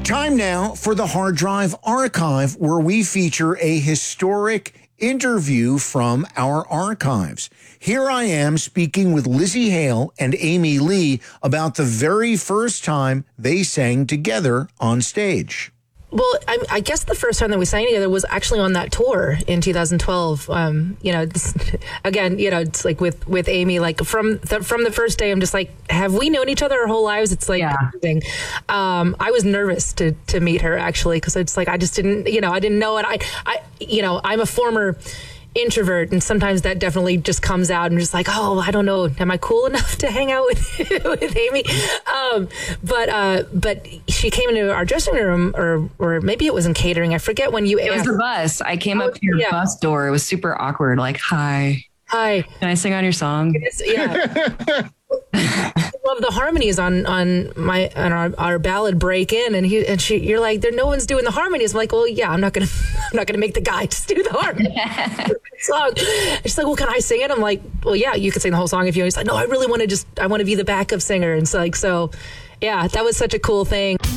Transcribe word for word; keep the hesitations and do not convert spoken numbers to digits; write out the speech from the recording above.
Time now for the Hard Drive Archive, where we feature a historic interview from our archives. Here I am speaking with Lzzy Hale and Amy Lee about the very first time they sang together on stage. Well, I, I guess the first time that we sang together was actually on that tour in two thousand twelve. Um, you know, this, again, you know, it's like with, with Amy, like from the, from the first day, I'm just like, have we known each other our whole lives? It's like, yeah. um, I was nervous to, to meet her actually, because it's like, I just didn't, you know, I didn't know it. I, I, you know, I'm a former introvert, and sometimes that definitely just comes out. I'm just like, oh, I don't know, am I cool enough to hang out with with Amy? Um, but uh, but she came into our dressing room, or or maybe it was in catering. I forget when you. It asked. was the bus. I came up to your yeah. bus door. It was super awkward. Like, hi, hi, can I sing on your song? Yeah. I love the harmonies on on my on our, our ballad Break In, and he and she you're like, there no one's doing the harmonies. I'm like, well, yeah, I'm not gonna I'm not gonna make the guy just do the harmony song. And she's like, well, can I sing it? I'm like, well, yeah, you can sing the whole song if you want. He's like, no, I really want to just I want to be the backup singer. And so like so, yeah, that was such a cool thing.